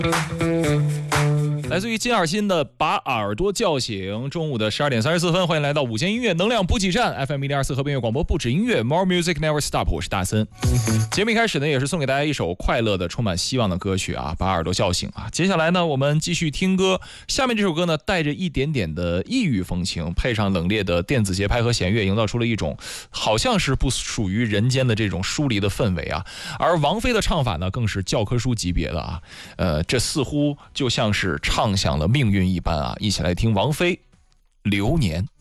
来自于金耳心的把耳朵叫醒，中午的12点34分，欢迎来到午间音乐能量补给站 FM 104和平乐广播，不止音乐 More Music Never Stop， 我是大森。节目一开始呢，也是送给大家一首快乐的充满希望的歌曲啊，把耳朵叫醒啊。接下来呢，我们继续听歌，下面这首歌呢带着一点点的异域风情，配上冷冽的电子节拍和弦乐，营造出了一种好像是不属于人间的这种疏离的氛围啊。而王菲的唱法呢更是教科书级别的啊，这似乎就像是唱响了命运一般啊！一起来听王菲《流年》。